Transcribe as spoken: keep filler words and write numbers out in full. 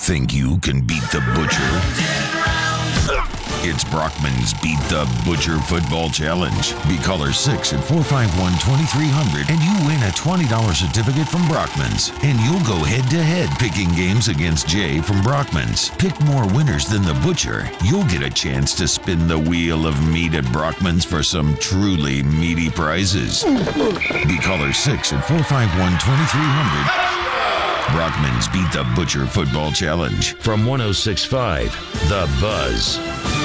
Think you can beat the Butcher? It's Brockman's Beat the Butcher Football Challenge. Be caller six at four five one, two three zero zero and you win a twenty dollars certificate from Brockman's. And you'll go head-to-head picking games against Jay from Brockman's. Pick more winners than the Butcher. You'll get a chance to spin the wheel of meat at Brockman's for some truly meaty prizes. Be caller six at four five one, two three zero zero. Brockman's Beat the Butcher Football Challenge. From one oh six point five, The Buzz.